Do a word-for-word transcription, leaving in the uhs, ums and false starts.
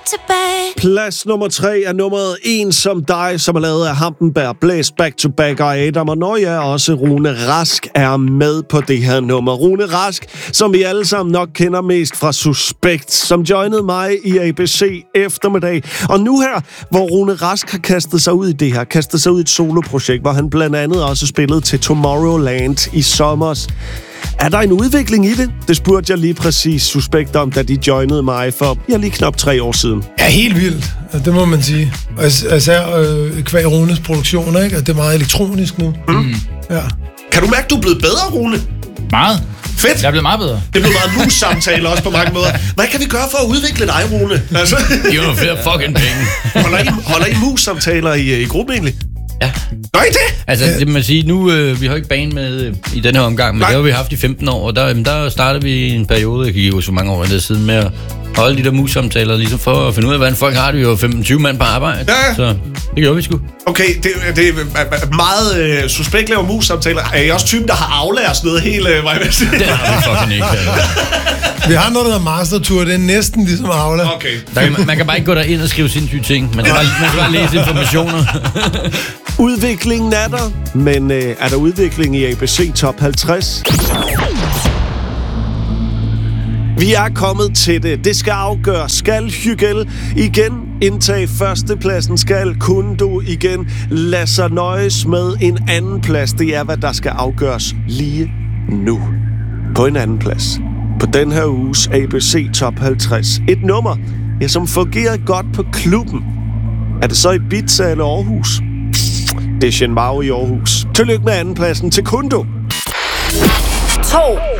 to back. Plads nummer tre er nummeret En som dig, som er lavet af Hampenberg, Blæs Back to Back og Adam. Og når jeg også Rune Rask er med på det her nummer. Rune Rask, som vi alle sammen nok kender mest fra Suspekt, som joinede mig i A B C eftermiddag. Og nu her, hvor Rune Rask har kastet sig ud i det her, kastet sig ud i et soloprojekt, hvor han blandt andet også spillede til Tomorrowland i sommers. Er der en udvikling i det? Det spurgte jeg lige præcis Suspekt om, da de joinede mig for ja, lige knap tre år siden. Ja, helt vildt. Det må man sige. Især øh, kvæg Runes produktioner, ikke? Det er meget elektronisk nu. Mm. Ja. Kan du mærke, du er blevet bedre, Rune? Meget. Fedt. Jeg er blevet meget bedre. Det blev meget mus-samtaler også på mange måder. Hvad kan vi gøre for at udvikle dig, Rune? Altså. Giv mig flere fucking penge. Holder I, holder I mus-samtaler i, i gruppen egentlig? Ja. Gør I det? Altså, det må man sige, nu, øh, vi har ikke band med øh, i den her omgang, men Nej. det har vi haft i femten år, og der, jamen, der startede vi en periode, jeg kan give så mange år det siden, med at holde de der mus-samtaler, ligesom for at finde ud af, hvordan folk har det. Vi jo femten tyve mand på arbejde, ja. Så det gjorde vi sgu. Okay, det, det er meget øh, Suspekt laver mus-samtaler. Er I også typen, der har aflært sådan noget helt... Øh, det har vi fucking ikke. Vi har noget, der hedder Mastertour. Det er næsten ligesom Aula. Okay. Der, man, man kan bare ikke gå derind og skrive sindssyge ting. Man skal bare, man skal bare læse informationer. Udviklingen er der, men øh, er der udvikling i A B C Top halvtreds? Vi er kommet til det. Det skal afgøre. Skal Hygel igen indtage førstepladsen? Skal Kundo igen lade sig nøjes med en anden plads? Det er, hvad der skal afgøres lige nu. På en anden plads. På den her uges A B C Top halvtreds. Et nummer, ja, som fungerer godt på klubben. Er det så i Ibiza eller Aarhus? Det er Shenmue i Aarhus. Tillykke med andenpladsen til Kundo. To.